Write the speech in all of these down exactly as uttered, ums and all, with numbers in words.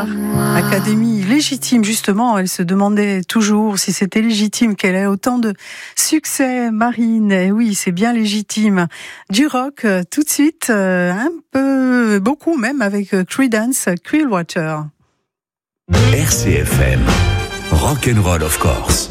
Star Academy. Légitime, justement, elle se demandait toujours si c'était légitime qu'elle ait autant de succès, Marine. Et oui, c'est bien légitime. Du rock, tout de suite, un peu, beaucoup même, avec Creedence Clearwater. R C F M, Rock'n'Roll of course.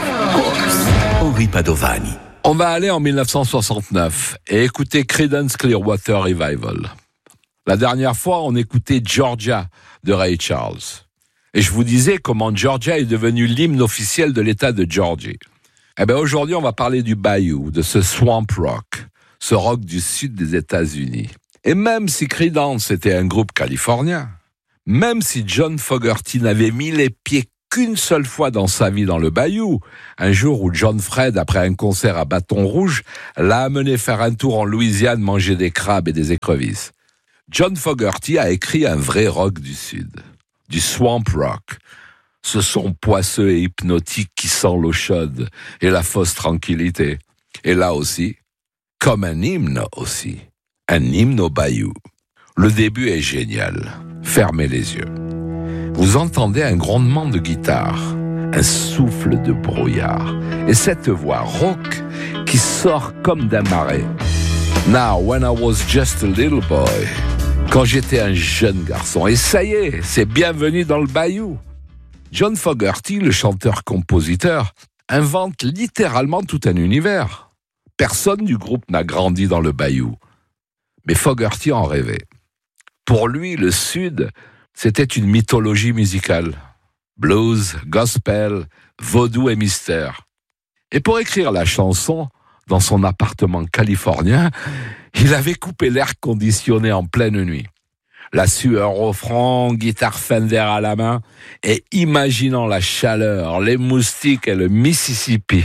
Henri Padovani. On va aller en dix-neuf cent soixante-neuf et écouter Creedence Clearwater Revival. La dernière fois, on écoutait Georgia de Ray Charles. Et je vous disais comment Georgia est devenue l'hymne officiel de l'État de Georgie. Eh bien, aujourd'hui, on va parler du Bayou, de ce swamp rock, ce rock du sud des États-Unis. Et même si Creedence était un groupe californien, même si John Fogerty n'avait mis les pieds qu'une seule fois dans sa vie dans le Bayou, un jour où John Fred, après un concert à Bâton Rouge, l'a amené faire un tour en Louisiane manger des crabes et des écrevisses. John Fogerty a écrit un vrai rock du Sud, du swamp rock, ce son poisseux et hypnotique qui sent l'eau chaude et la fausse tranquillité. Et là aussi, comme un hymne aussi, un hymne au Bayou. Le début est génial, fermez les yeux. Vous entendez un grondement de guitare, un souffle de brouillard, et cette voix rauque qui sort comme d'un marais. Now, when I was just a little boy, quand j'étais un jeune garçon, et ça y est, c'est bienvenue dans le Bayou. John Fogerty, le chanteur-compositeur, invente littéralement tout un univers. Personne du groupe n'a grandi dans le Bayou, mais Fogerty en rêvait. Pour lui, le Sud, c'était une mythologie musicale. Blues, gospel, vaudou et mystère. Et pour écrire la chanson, dans son appartement californien, il avait coupé l'air conditionné en pleine nuit. La sueur au front, guitare Fender à la main, et imaginant la chaleur, les moustiques et le Mississippi,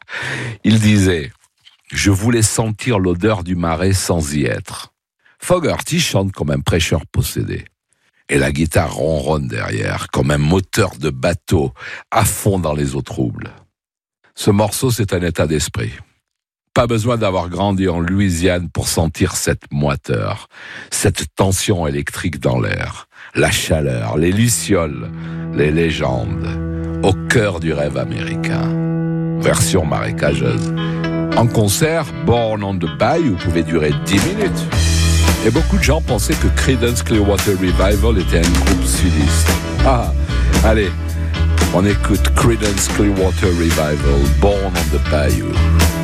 il disait « Je voulais sentir l'odeur du marais sans y être ». Fogerty chante comme un prêcheur possédé. Et la guitare ronronne derrière, comme un moteur de bateau, à fond dans les eaux troubles. Ce morceau, c'est un état d'esprit. Pas besoin d'avoir grandi en Louisiane pour sentir cette moiteur, cette tension électrique dans l'air, la chaleur, les lucioles, les légendes, au cœur du rêve américain. Version marécageuse. En concert, Born on the Bayou pouvait durer dix minutes. Et beaucoup de gens pensaient que Creedence Clearwater Revival était un groupe sudiste. Ah, allez, on écoute Creedence Clearwater Revival, Born on the Bayou.